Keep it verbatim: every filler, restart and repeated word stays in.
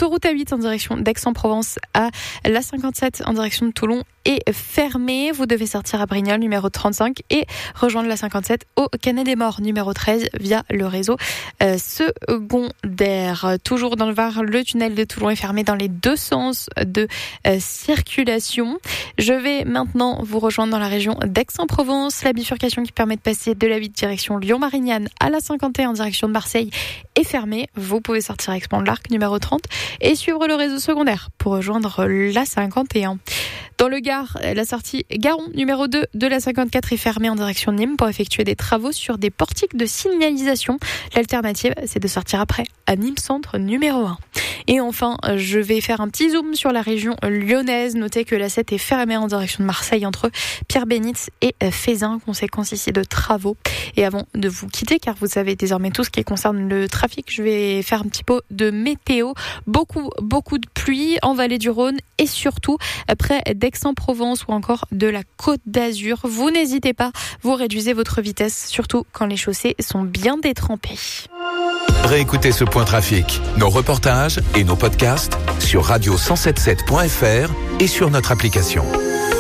L'autoroute A huit en direction d'Aix-en-Provence à l'A cinquante-sept en direction de Toulon est fermée. Vous devez sortir à Brignoles, numéro trente-cinq, et rejoindre la cinquante-sept au Canet des Morts, numéro treize, via le réseau euh, secondaire. Toujours dans le Var, le tunnel de Toulon est fermé dans les deux sens de euh, circulation. Je vais maintenant vous rejoindre dans la région d'Aix-en-Provence. La bifurcation qui permet de passer de la huit direction Lyon-Marignane à la cinquante et un en direction de Marseille est fermée. Vous pouvez sortir à Aix-Pont de l'Arc, numéro trente, et suivre le réseau secondaire pour rejoindre la cinquante et un. Dans le Gard, la sortie Garon, numéro deux de la cinquante-quatre est fermée en direction de Nîmes pour effectuer des travaux sur des portiques de signalisation. L'alternative, c'est de sortir après à Nîmes Centre, numéro un. Et enfin, je vais faire un petit zoom sur la région lyonnaise. Notez que la sept est fermée en direction de Marseille entre Pierre-Bénitz et Fézin, conséquence ici de travaux. Et avant de vous quitter, car vous savez désormais tout ce qui concerne le trafic, je vais faire un petit peu de météo. Beaucoup, beaucoup de pluie en vallée du Rhône et surtout près d'Aix-en-Provence ou encore de la Côte d'Azur. Vous n'hésitez pas, vous réduisez votre vitesse, surtout quand les chaussées sont bien détrempées. Réécoutez ce point trafic, nos reportages et nos podcasts sur radio cent soixante-dix-sept point f r et sur notre application.